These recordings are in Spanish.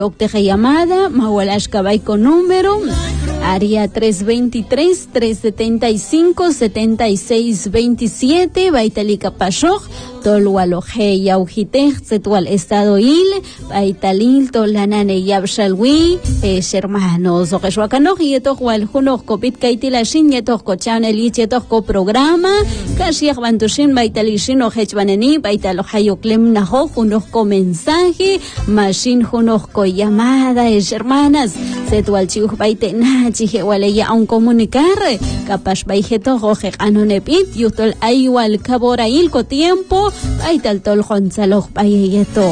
Octeja llamada, Mawalashka vai con número, área 323-375-7627, Baitalika Pashoj, Tolwaloje Yaujitej, Zetual Estado Il, Baitalil, Tolanane Yabshalwi, hermanos, Ojeshuacanoj, Yetok Walhunoj, Kopit Kaitilashin, Yetok Kochanel, Yetok Ko programa, Kashiach Bantushin, Baitalishin, Ojechbaneni, Baitalojayo Klem Najo, Junoj Ko mensaje, Mashin Junoj Ko llamada, hermanas, Zetual Chiuj Baite Nachi, Waleya a un comunicar, Kapash Baijeto, Ojek Anonepit, Yutol Ayual Caborail, Co tiempo, Baital Tol Gonzalo Bayeto.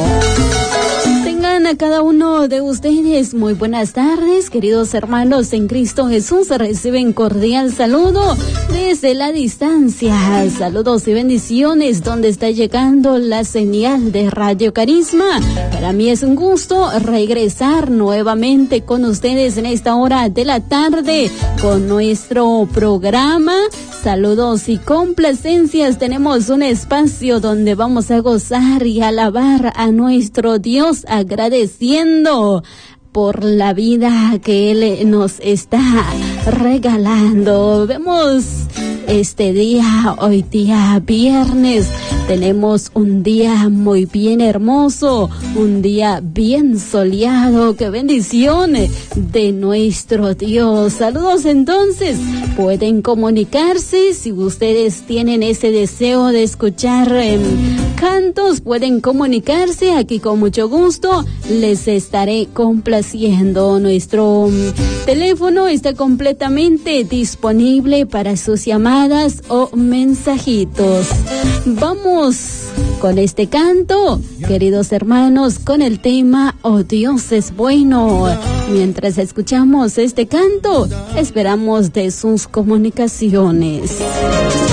Tengan a cada uno de ustedes muy buenas tardes, queridos hermanos en Cristo Jesús. Reciben cordial saludo desde la distancia. Saludos y bendiciones donde está llegando la señal de Radio Carisma. Para mí es un gusto regresar nuevamente con ustedes en esta hora de la tarde con nuestro programa. Saludos y complacencias. Tenemos un espacio donde vamos a gozar y alabar a nuestro Dios, agradeciendo por la vida que Él nos está regalando. Vemos este día, hoy día viernes, tenemos un día muy bien hermoso, un día bien soleado. ¡Qué bendición de nuestro Dios! Saludos entonces, pueden comunicarse si ustedes tienen ese deseo de escuchar cantos, pueden comunicarse aquí con mucho gusto, les estaré complaciendo. Nuestro teléfono está completamente disponible para sus llamadas o mensajitos. Vamos con este canto, queridos hermanos, con el tema Oh Dios es bueno. Mientras escuchamos este canto, esperamos de sus comunicaciones.